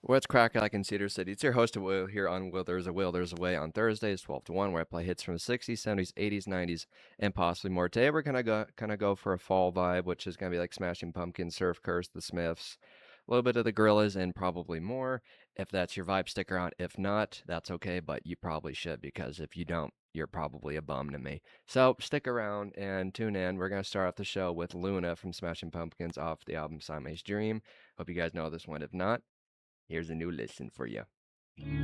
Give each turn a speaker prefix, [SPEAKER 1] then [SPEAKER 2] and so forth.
[SPEAKER 1] What's cracking like in Cedar City? It's your host of Will here on Will There's a Will There's a Way on Thursdays, 12 to 1, where I play hits from the 60s, 70s, 80s, 90s, and possibly more. Today we're gonna go for a fall vibe, which is gonna be like Smashing Pumpkins, Surf Curse, The Smiths, a little bit of the Gorillas, and probably more. If that's your vibe, stick around. If not, that's okay, but you probably should because if you don't, you're probably a bum to me. So stick around and tune in. We're gonna start off the show with Luna from Smashing Pumpkins off the album Siamese Dream. Hope you guys know this one. If not, here's a new listen for you.